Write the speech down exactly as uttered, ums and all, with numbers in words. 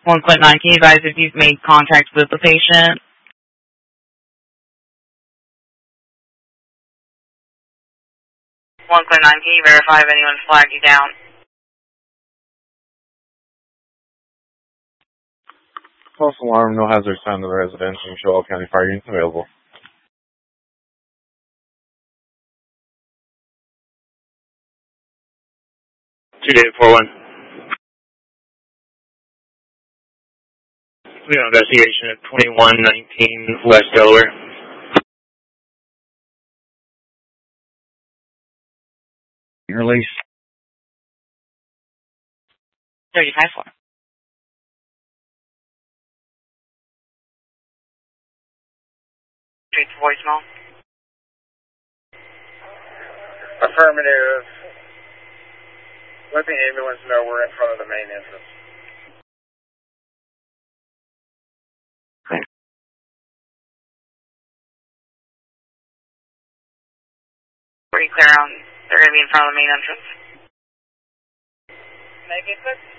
one click nine, can you advise if you've made contact with the patient? one click nine, can you verify if anyone flagged you down? False alarm, no hazard found in the residence, and show all county fire units available. two eight four one. We have an investigation at twenty-one nineteen West Delaware. Release. thirty-five four. Straight to voicemail. Affirmative. Let the ambulance know we're in front of the main entrance. Pretty clear on, they're going to be in front of the main entrance. Make it quick.